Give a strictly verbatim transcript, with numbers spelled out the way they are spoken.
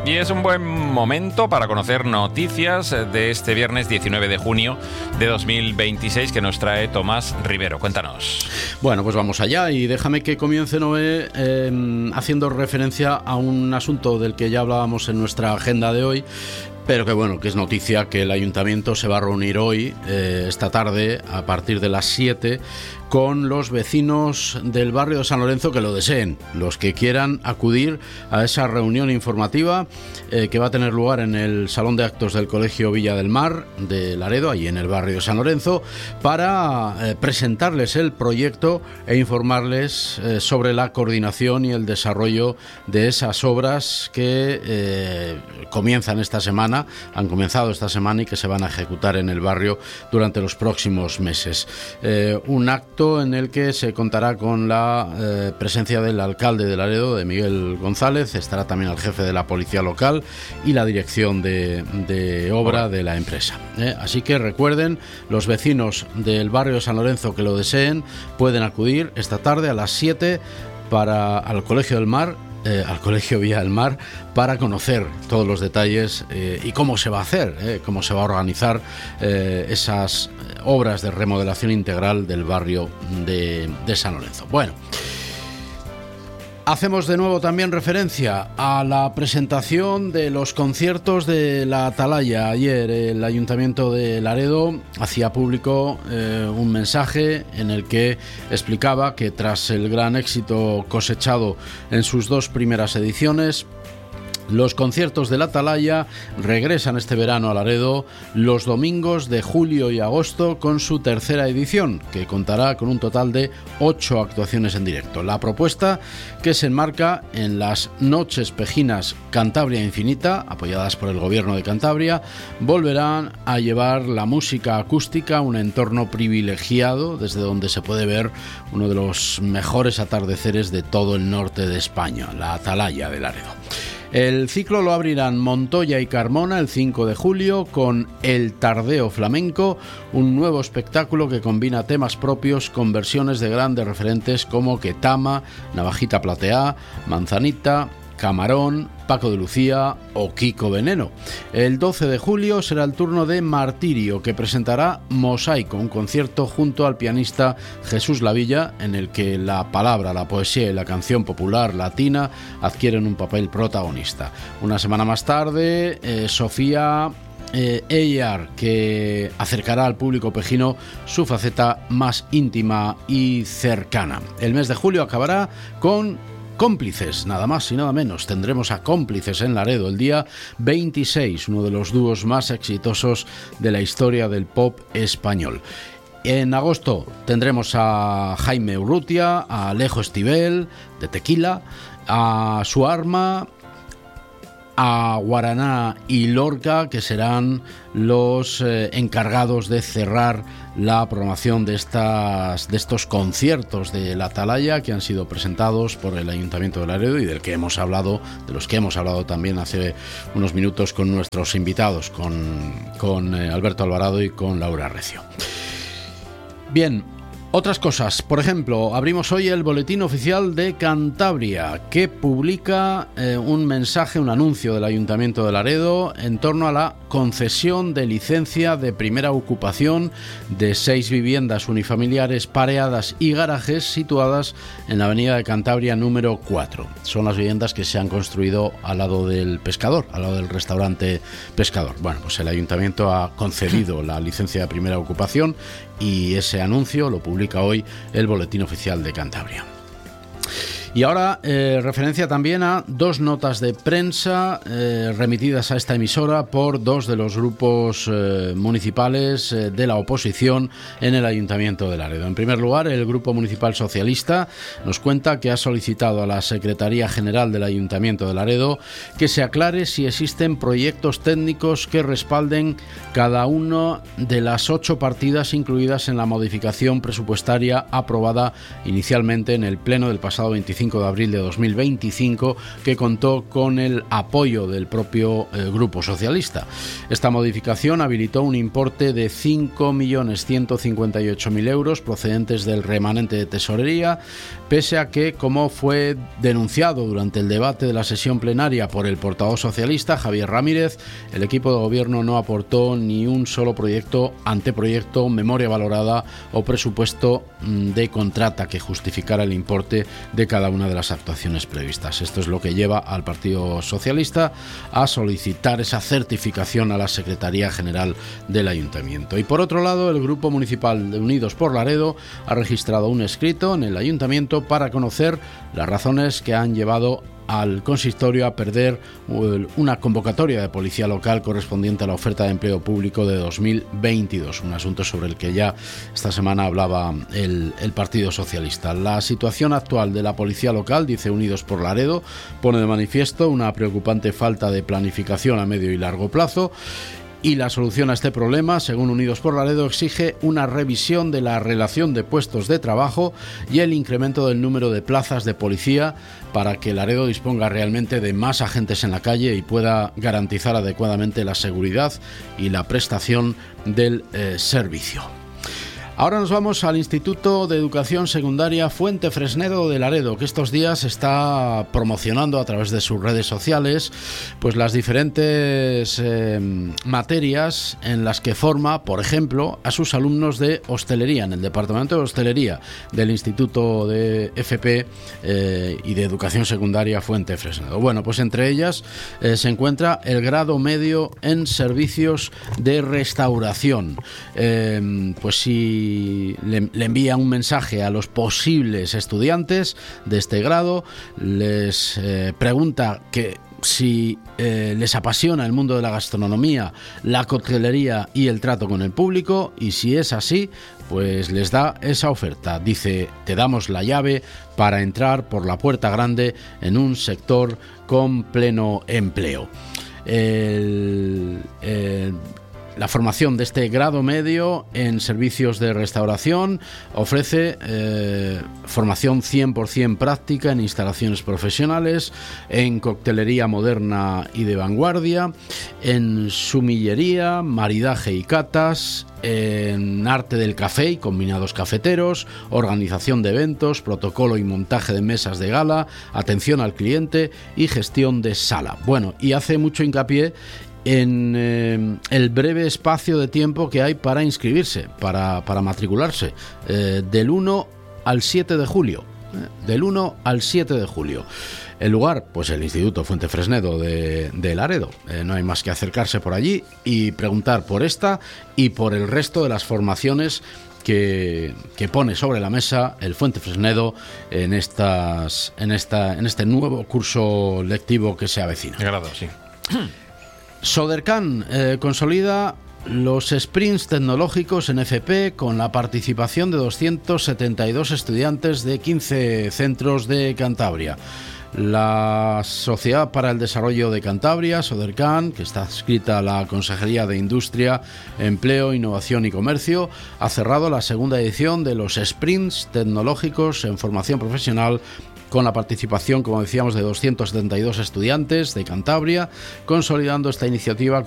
Y es un buen momento para conocer noticias de este viernes diecinueve de junio de dos mil veintiséis que nos trae Tomás Rivero. Cuéntanos. Bueno, pues vamos allá y déjame que comience, Noé, eh, haciendo referencia a un asunto del que ya hablábamos en nuestra agenda de hoy, pero que bueno, que es noticia que el Ayuntamiento se va a reunir hoy, eh, esta tarde, a partir de las siete, con los vecinos del barrio de San Lorenzo que lo deseen, los que quieran acudir a esa reunión informativa eh, que va a tener lugar en el Salón de Actos del Colegio Villa del Mar de Laredo, ahí en el barrio de San Lorenzo, para eh, presentarles el proyecto e informarles eh, sobre la coordinación y el desarrollo de esas obras que eh, comienzan esta semana, han comenzado esta semana y que se van a ejecutar en el barrio durante los próximos meses. Eh, un acto en el que se contará con la eh, presencia del alcalde de Laredo, de Miguel González, estará también el jefe de la policía local y la dirección de, de obra de la empresa. ¿eh? Así que recuerden, los vecinos del barrio de San Lorenzo que lo deseen pueden acudir esta tarde a las siete para, al Colegio del Mar, Eh, al Colegio Villa del Mar, para conocer todos los detalles eh, y cómo se va a hacer, eh, cómo se va a organizar eh, esas obras de remodelación integral del barrio de, de San Lorenzo. Bueno, hacemos de nuevo también referencia a la presentación de los conciertos de la Atalaya. Ayer el Ayuntamiento de Laredo hacía público eh, un mensaje en el que explicaba que tras el gran éxito cosechado en sus dos primeras ediciones, los conciertos de la Atalaya regresan este verano a Laredo los domingos de julio y agosto con su tercera edición, que contará con un total de ocho actuaciones en directo. La propuesta, que se enmarca en las Noches Pejinas Cantabria Infinita, apoyadas por el Gobierno de Cantabria, volverán a llevar la música acústica a un entorno privilegiado desde donde se puede ver uno de los mejores atardeceres de todo el norte de España, la Atalaya de Laredo. El ciclo lo abrirán Montoya y Carmona el cinco de julio con El Tardeo Flamenco, un nuevo espectáculo que combina temas propios con versiones de grandes referentes como Ketama, Navajita Plateá, Manzanita, Camarón, Paco de Lucía o Kiko Veneno. El doce de julio será el turno de Martirio, que presentará Mosaico, un concierto junto al pianista Jesús Lavilla, en el que la palabra, la poesía y la canción popular latina adquieren un papel protagonista. Una semana más tarde, eh, Sofía Eh, Eyar, que acercará al público pejino su faceta más íntima y cercana. El mes de julio acabará con Cómplices, nada más y nada menos. Tendremos a Cómplices en Laredo el día veintiséis, uno de los dúos más exitosos de la historia del pop español. En agosto tendremos a Jaime Urrutia, a Alejo Estivell de Tequila, a Su Arma, a Guaraná y Lorca, que serán los eh, encargados de cerrar la programación de estas de estos conciertos de la Atalaya, que han sido presentados por el Ayuntamiento de Laredo y del que hemos hablado, de los que hemos hablado también hace unos minutos con nuestros invitados, con, con eh, Alberto Alvarado y con Laura Recio. Bien. Otras cosas, por ejemplo, abrimos hoy el Boletín Oficial de Cantabria, que publica eh, un mensaje, un anuncio del Ayuntamiento de Laredo en torno a la concesión de licencia de primera ocupación de seis viviendas unifamiliares pareadas y garajes situadas en la avenida de Cantabria número cuatro. Son las viviendas que se han construido al lado del pescador, al lado del restaurante Pescador. Bueno, pues el Ayuntamiento ha concedido la licencia de primera ocupación y ese anuncio lo publica hoy el Boletín Oficial de Cantabria. Y ahora eh, referencia también a dos notas de prensa eh, remitidas a esta emisora por dos de los grupos eh, municipales eh, de la oposición en el Ayuntamiento de Laredo. En primer lugar, el Grupo Municipal Socialista nos cuenta que ha solicitado a la Secretaría General del Ayuntamiento de Laredo que se aclare si existen proyectos técnicos que respalden cada una de las ocho partidas incluidas en la modificación presupuestaria aprobada inicialmente en el Pleno del pasado veinticinco veinticinco de abril de dos mil veinticinco, que contó con el apoyo del propio eh, Grupo Socialista. Esta modificación habilitó un importe de cinco millones ciento cincuenta y ocho mil euros procedentes del remanente de tesorería, pese a que, como fue denunciado durante el debate de la sesión plenaria por el portavoz socialista Javier Ramírez, el equipo de gobierno no aportó ni un solo proyecto, anteproyecto, memoria valorada o presupuesto de contrata que justificara el importe de cada una de las actuaciones previstas. Esto es lo que lleva al Partido Socialista a solicitar esa certificación a la Secretaría General del Ayuntamiento. Y por otro lado, el Grupo Municipal de Unidos por Laredo ha registrado un escrito en el Ayuntamiento para conocer las razones que han llevado al consistorio a perder una convocatoria de policía local correspondiente a la oferta de empleo público de dos mil veintidós, un asunto sobre el que ya esta semana hablaba el, el Partido Socialista. La situación actual de la policía local, dice Unidos por Laredo, pone de manifiesto una preocupante falta de planificación a medio y largo plazo. Y la solución a este problema, según Unidos por Laredo, exige una revisión de la relación de puestos de trabajo y el incremento del número de plazas de policía para que Laredo disponga realmente de más agentes en la calle y pueda garantizar adecuadamente la seguridad y la prestación del eh, servicio. Ahora nos vamos al Instituto de Educación Secundaria Fuentefresnedo de Laredo, que estos días está promocionando a través de sus redes sociales pues las diferentes eh, materias en las que forma, por ejemplo, a sus alumnos de hostelería, en el Departamento de Hostelería del Instituto de F P eh, y de Educación Secundaria Fuentefresnedo. Bueno, pues entre ellas eh, se encuentra el grado medio en servicios de restauración. Eh, pues si Le, le envía un mensaje a los posibles estudiantes de este grado, les eh, pregunta que si eh, les apasiona el mundo de la gastronomía, la coctelería y el trato con el público, y si es así, pues les da esa oferta. Dice: te damos la llave para entrar por la puerta grande en un sector con pleno empleo. El... el La formación de este grado medio en servicios de restauración ofrece eh, formación cien por ciento práctica en instalaciones profesionales, en coctelería moderna y de vanguardia, en sumillería, maridaje y catas, en arte del café y combinados cafeteros, organización de eventos, protocolo y montaje de mesas de gala, atención al cliente y gestión de sala. Bueno, y hace mucho hincapié en eh, el breve espacio de tiempo que hay para inscribirse, para, para matricularse, eh, del uno al siete de julio. Eh, del uno al siete de julio. El lugar, pues el Instituto Fuentefresnedo de, de Laredo. Eh, no hay más que acercarse por allí y preguntar por esta y por el resto de las formaciones que, que pone sobre la mesa el Fuentefresnedo en, estas, en, esta, en este nuevo curso lectivo que se avecina. Grado, sí. Sodercan eh, consolida los sprints tecnológicos en F P con la participación de doscientos setenta y dos estudiantes de quince centros de Cantabria. La Sociedad para el Desarrollo de Cantabria, Sodercan, que está adscrita a la Consejería de Industria, Empleo, Innovación y Comercio, ha cerrado la segunda edición de los sprints tecnológicos en formación profesional con la participación, como decíamos, de doscientos setenta y dos estudiantes de Cantabria, consolidando esta iniciativa